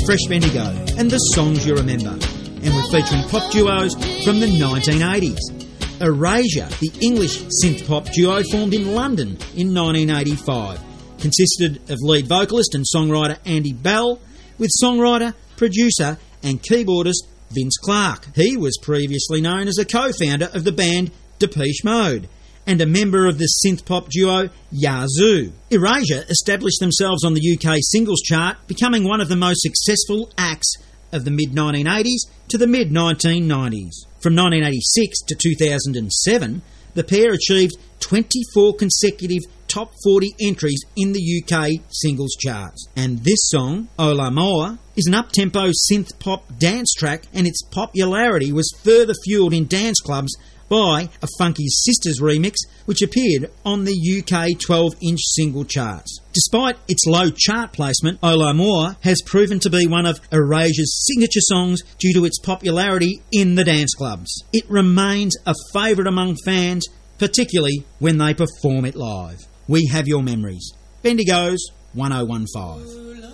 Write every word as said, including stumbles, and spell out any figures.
Fresh Bendigo and the songs you remember. And we're featuring pop duos from the nineteen eighties. Erasure, the English synth-pop duo formed in London in nineteen eighty-five, consisted of lead vocalist and songwriter Andy Bell, with songwriter, producer and keyboardist Vince Clarke. He was previously known as a co-founder of the band Depeche Mode and a member of the synth-pop duo Yazoo. Erasure established themselves on the U K singles chart, becoming one of the most successful acts of the mid nineteen eighties to the mid nineteen nineties. From nineteen eighty-six to two thousand seven, the pair achieved twenty-four consecutive top forty entries in the U K singles charts. And this song, Ola Moa, is an up-tempo synth-pop dance track, and its popularity was further fuelled in dance clubs by a Funky Sisters remix, which appeared on the U K twelve-inch single charts. Despite its low chart placement, Ola Moa has proven to be one of Erasure's signature songs due to its popularity in the dance clubs. It remains a favourite among fans, particularly when they perform it live. We have your memories. Bendigo's one oh one five.